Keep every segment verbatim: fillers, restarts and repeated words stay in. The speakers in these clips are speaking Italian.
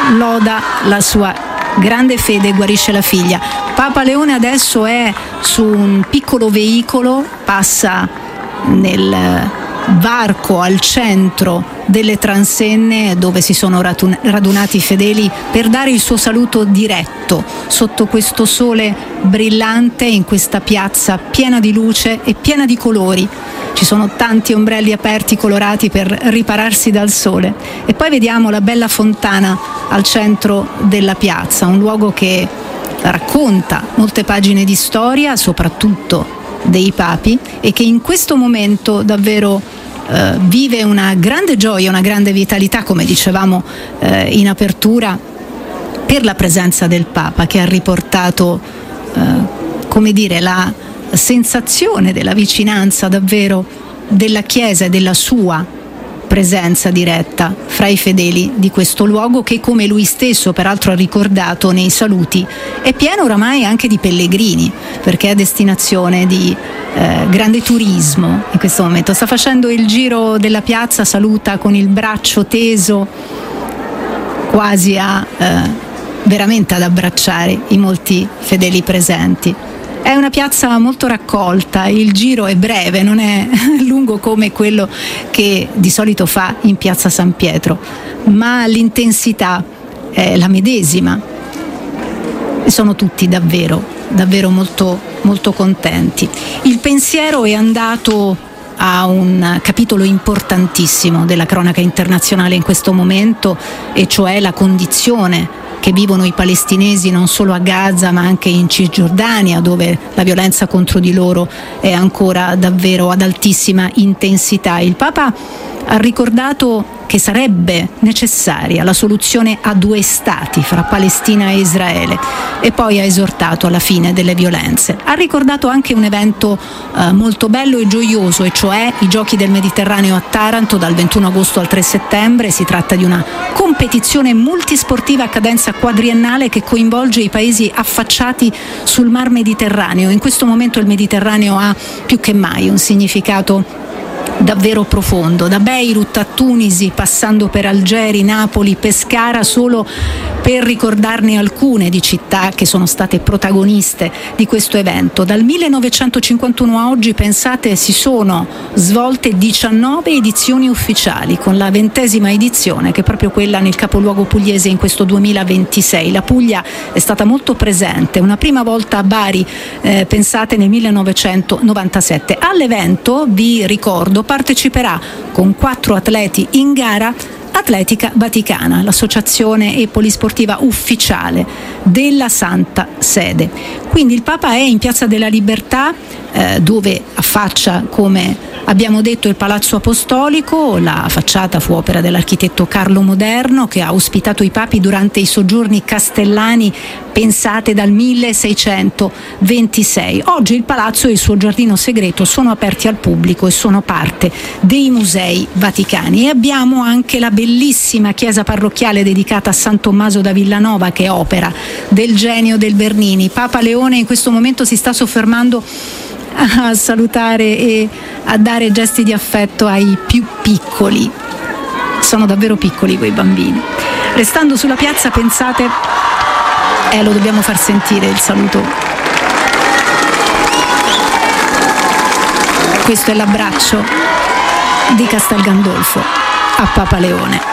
loda la sua grande fede e guarisce la figlia. Papa Leone adesso è su un piccolo veicolo, passa nel varco al centro delle transenne dove si sono radunati i fedeli per dare il suo saluto diretto sotto questo sole brillante in questa piazza piena di luce e piena di colori. Ci sono tanti ombrelli aperti colorati per ripararsi dal sole e poi vediamo la bella fontana al centro della piazza, un luogo che racconta molte pagine di storia, soprattutto dei papi, e che in questo momento davvero eh, vive una grande gioia, una grande vitalità, come dicevamo eh, in apertura, per la presenza del Papa, che ha riportato eh, come dire la sensazione della vicinanza davvero della Chiesa e della sua presenza diretta fra i fedeli di questo luogo che, come lui stesso peraltro ha ricordato nei saluti, è pieno oramai anche di pellegrini, perché è destinazione di eh, grande turismo in questo momento. Sta facendo il giro della piazza, saluta con il braccio teso, quasi a eh, veramente ad abbracciare i molti fedeli presenti. È una piazza molto raccolta, il giro è breve, non è lungo come quello che di solito fa in piazza San Pietro, ma l'intensità è la medesima e sono tutti davvero, davvero molto, molto contenti. Il pensiero è andato a un capitolo importantissimo della cronaca internazionale in questo momento, e cioè la condizione che vivono i palestinesi non solo a Gaza ma anche in Cisgiordania, dove la violenza contro di loro è ancora davvero ad altissima intensità. Il Papa ha ricordato che sarebbe necessaria la soluzione a due stati fra Palestina e Israele e poi ha esortato alla fine delle violenze. Ha ricordato anche un evento eh, molto bello e gioioso, e cioè i Giochi del Mediterraneo a Taranto dal ventuno agosto al tre settembre. Si tratta di una competizione multisportiva a cadenza quadriennale che coinvolge i paesi affacciati sul Mar Mediterraneo. In questo momento il Mediterraneo ha più che mai un significato davvero profondo, da Beirut a Tunisi, passando per Algeri, Napoli, Pescara, solo per ricordarne alcune di città che sono state protagoniste di questo evento. Dal millenovecentocinquantuno a oggi, pensate, si sono svolte diciannove edizioni ufficiali, con la ventesima edizione che è proprio quella nel capoluogo pugliese in questo duemilaventisei. La Puglia è stata molto presente, una prima volta a Bari, eh, pensate, nel millenovecentonovantasette. All'evento, vi ricordo, parteciperà con quattro atleti in gara Atletica Vaticana, l'associazione e polisportiva ufficiale della Santa Sede. Quindi il Papa è in Piazza della Libertà, eh, dove affaccia, come abbiamo detto, il Palazzo Apostolico. La facciata fu opera dell'architetto Carlo Moderno, che ha ospitato i papi durante i soggiorni castellani, pensate, dal milleseicentoventisei. Oggi il palazzo e il suo giardino segreto sono aperti al pubblico e sono parte dei musei vaticani. E abbiamo anche la bellissima chiesa parrocchiale dedicata a San Tommaso da Villanova, che è opera del genio del Bernini. Papa Leone in questo momento si sta soffermando a salutare e a dare gesti di affetto ai più piccoli. Sono davvero piccoli quei bambini. Restando sulla piazza, pensate, eh, lo dobbiamo far sentire il saluto. Questo è l'abbraccio di Castel Gandolfo a Papa Leone.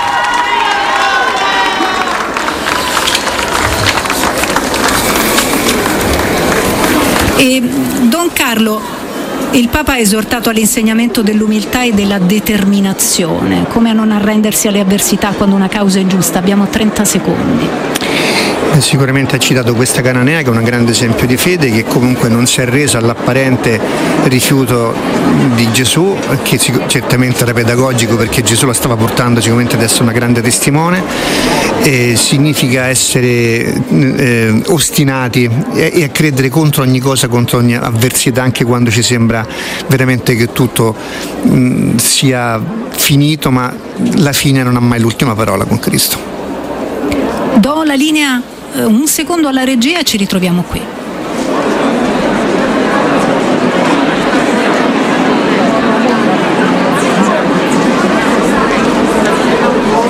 E Don Carlo, il Papa ha esortato all'insegnamento dell'umiltà e della determinazione, come a non arrendersi alle avversità quando una causa è giusta. Abbiamo trenta secondi. Sicuramente ha citato questa cananea, che è un grande esempio di fede, che comunque non si è resa all'apparente rifiuto di Gesù, che certamente era pedagogico perché Gesù la stava portando sicuramente ad essere una grande testimone. E significa essere eh, ostinati e, e a credere contro ogni cosa, contro ogni avversità, anche quando ci sembra veramente che tutto mh, sia finito, ma la fine non ha mai l'ultima parola con Cristo. Do la linea un secondo alla regia e ci ritroviamo qui.